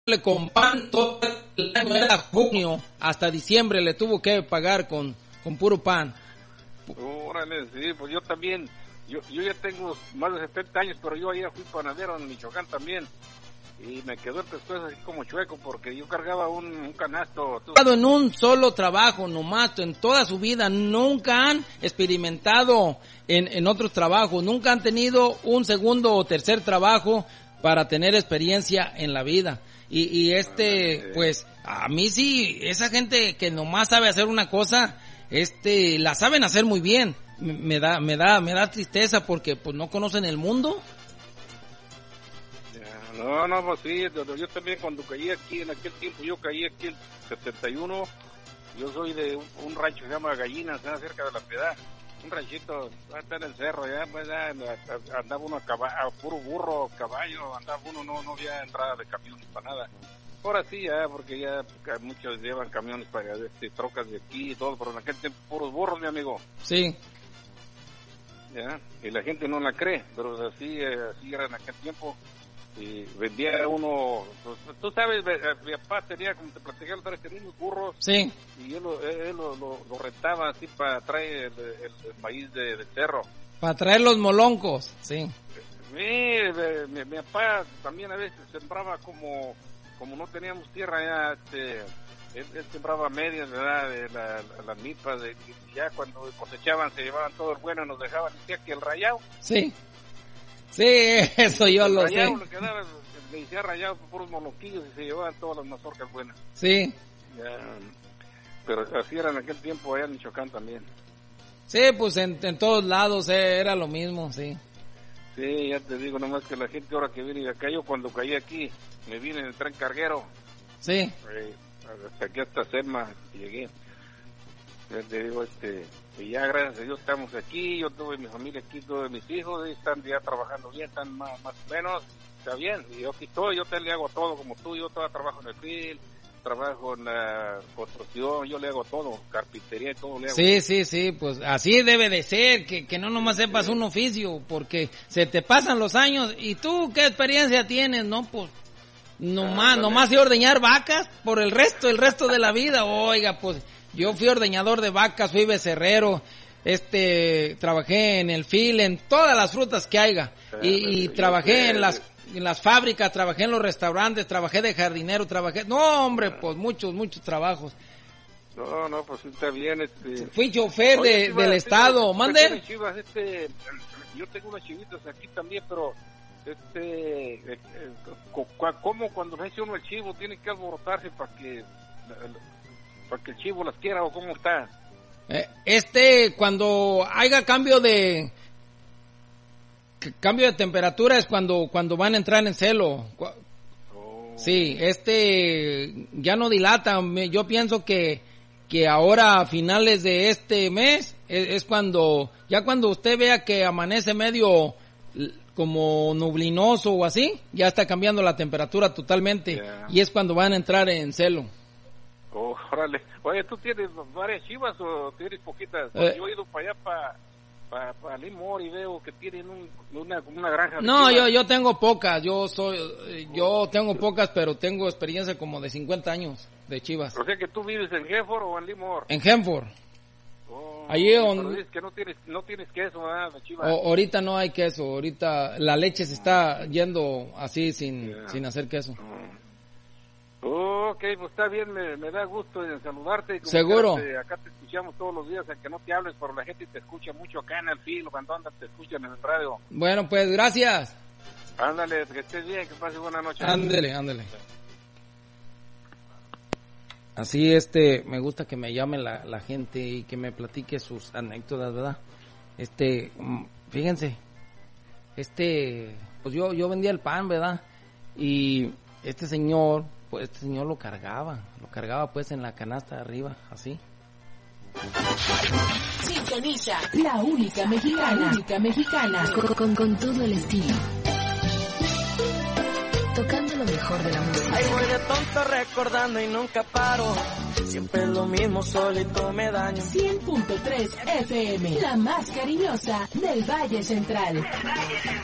con pan todo el año, era junio hasta diciembre, le tuvo que pagar con puro pan. Órale, sí, pues yo también, yo ya tengo más de 70 años, pero yo allá fui panadero en Michoacán también, y me quedó el pescuezo así como chueco, porque yo cargaba un canasto. En un solo trabajo nomás, en toda su vida, nunca han experimentado en otros trabajos, nunca han tenido un segundo o tercer trabajo para tener experiencia en la vida. Y pues, a mí sí, esa gente que nomás sabe hacer una cosa, la saben hacer muy bien. Me da tristeza porque pues no conocen el mundo. No, pues sí, yo también cuando caí aquí, en aquel tiempo, yo caí aquí en 71, yo soy de un rancho que se llama Gallinas, cerca de La Piedad, un ranchito, está en el cerro, ya, pues ya andaba uno a puro burro, caballo, andaba uno, no había entrada de camiones para nada. Ahora sí, ya, porque ya muchos llevan camiones para trocas de aquí y todo, pero en aquel tiempo puros burros, mi amigo. Sí. Ya, y la gente no la cree, pero así era en aquel tiempo. Y vendía uno, pues, tú sabes, mi papá tenía, como te platicé, tenía unos burros. Sí. Y él lo rentaba así para traer el maíz del cerro. Para traer los moloncos, sí. Mi papá también a veces sembraba como no teníamos tierra ya, él sembraba medias, ¿verdad? De las milpas, y ya cuando cosechaban se llevaban todo el bueno y nos dejaban, decía que el rayado. Sí. Sí, eso yo lo sé. Le decía rayado por puros monoquillos y se llevaban todas las mazorcas buenas. Sí. Ya, pero así era en aquel tiempo allá en Michoacán también. Sí, pues en todos lados era lo mismo, sí. Sí, ya te digo, nomás que la gente ahora que viene acá, yo cuando caí aquí, me vine en el tren carguero. Sí. Hasta aquí, hasta Selma, llegué. Ya te digo, y ya gracias a Dios estamos aquí, yo tuve mi familia aquí, todos mis hijos, y están ya trabajando bien, están más o menos, está bien, y yo aquí estoy, yo te le hago todo como tú, yo todavía trabajo en el field, trabajo en la construcción, yo le hago todo, carpintería y todo le hago. Sí, pues así debe de ser, que no nomás sepas un oficio, porque se te pasan los años, y tú, ¿qué experiencia tienes, no? Pues, nomás de ordeñar vacas por el resto de la vida, oiga, pues, yo fui ordeñador de vacas, fui becerrero, trabajé en el field, en todas las frutas que haya, y trabajé en las fábricas, trabajé en los restaurantes, trabajé de jardinero, no hombre, pues muchos trabajos. No, pues está bien. Fui chofer del estado, mande. Chivas, yo tengo unas chivitas aquí también, pero ¿cómo cuando se echa uno el chivo tiene que alborotarse para que el chivo las quiera, o cómo está? Cuando haya cambio de temperatura es cuando van a entrar en celo. Sí, ya no dilatan. Yo pienso que ahora a finales de este mes es cuando usted vea que amanece medio como nublinoso o así, ya está cambiando la temperatura totalmente, yeah. Y es cuando van a entrar en celo. Órale. Oye, ¿tú tienes varias chivas o tienes poquitas? Yo he ido para allá, para Limor, y veo que tienen una granja. No, yo tengo pocas, yo tengo pocas, pero tengo experiencia como de 50 años de chivas. O sea que tú vives en Genford o en Limor. En Genford. Allí donde dices que no tienes queso, ¿verdad, de chivas? Ahorita no hay queso, ahorita la leche se está yendo así sin hacer queso. Ok, pues está bien, me da gusto en saludarte. Y seguro. Acá te escuchamos todos los días, aunque no te hables, pero la gente te escucha mucho acá en el filo, cuando andas te escuchan en el radio. Bueno, pues gracias. Ándale, que estés bien, que pases buena noche. Ándale. Así, me gusta que me llame la gente y que me platique sus anécdotas, ¿verdad? Fíjense, pues yo vendía el pan, ¿verdad? Y este señor lo cargaba pues en la canasta de arriba, así. Sintoniza la única mexicana. Con todo el estilo. Tocando lo mejor de la música. Ay, voy de tonto recordando y nunca paro. Siempre es lo mismo, solito me daño. 100.3 FM, la más cariñosa del Valle Central.